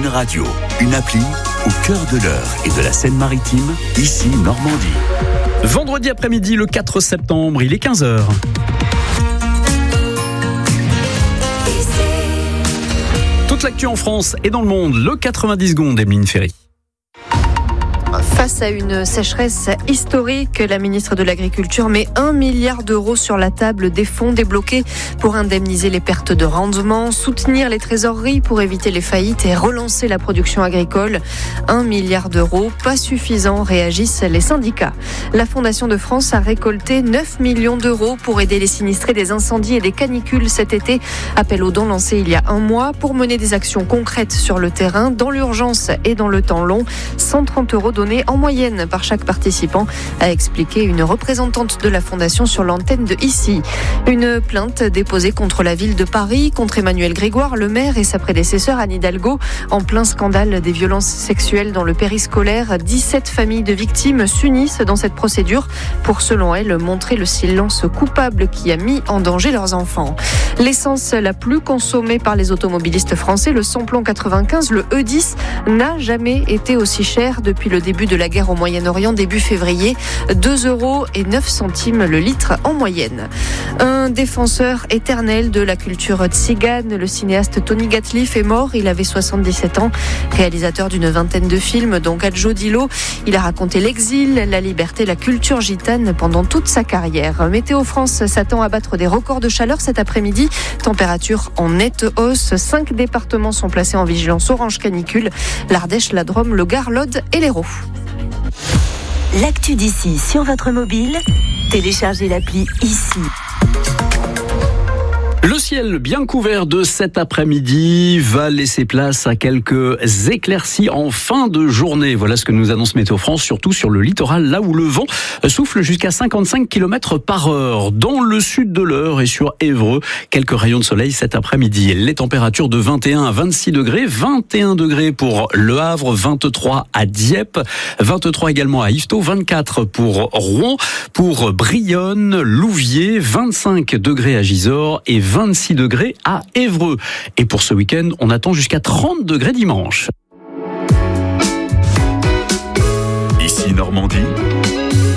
Radio, une appli au cœur de l'Eure et de la Seine-Maritime, ici Normandie. Vendredi après-midi, le 4 septembre, il est 15h. Toute l'actu en France et dans le monde, le 90 secondes, Emeline Ferry. Face à une sécheresse historique, la ministre de l'Agriculture met 1 milliard d'euros sur la table des fonds débloqués pour indemniser les pertes de rendement, soutenir les trésoreries pour éviter les faillites et relancer la production agricole. 1 milliard d'euros, pas suffisant, réagissent les syndicats. La Fondation de France a récolté 9 millions d'euros pour aider les sinistrés des incendies et des canicules cet été. Appel aux dons lancé il y a un mois pour mener des actions concrètes sur le terrain, dans l'urgence et dans le temps long. 130 euros donnés en moyenne par chaque participant, a expliqué une représentante de la Fondation sur l'antenne de Ici. Une plainte déposée contre la ville de Paris, contre Emmanuel Grégoire, le maire, et sa prédécesseur Anne Hidalgo, en plein scandale des violences sexuelles dans le périscolaire. 17 familles de victimes s'unissent dans cette procédure pour, selon elles, montrer le silence coupable qui a mis en danger leurs enfants. L'essence la plus consommée par les automobilistes français, le samplon 95, le E10, n'a jamais été aussi cher depuis le début de la guerre au Moyen-Orient début février. 2,09 € le litre en moyenne. Un défenseur éternel de la culture tzigane, le cinéaste Tony Gatliff, est mort. Il avait 77 ans, réalisateur d'une vingtaine de films, dont Gadjo Dilo. Il a raconté l'exil, la liberté, la culture gitane pendant toute sa carrière. Météo France s'attend à battre des records de chaleur cet après-midi. Température en nette hausse. 5 départements sont placés en vigilance orange canicule. L'Ardèche, la Drôme, le Gard, l'Aude et l'Hérault. L'actu d'ici sur votre mobile, téléchargez l'appli Ici. Le ciel bien couvert de cet après-midi va laisser place à quelques éclaircies en fin de journée. Voilà ce que nous annonce Météo France, surtout sur le littoral, là où le vent souffle jusqu'à 55 km/h. Dans le sud de l'Eure et sur Évreux, quelques rayons de soleil cet après-midi. Les températures de 21 à 26 degrés, 21 degrés pour Le Havre, 23 à Dieppe, 23 également à Yvetot, 24 pour Rouen, pour Brionne, Louviers, 25 degrés à Gisors et 26 degrés à Évreux. Et pour ce week-end, on attend jusqu'à 30 degrés dimanche. Ici Normandie,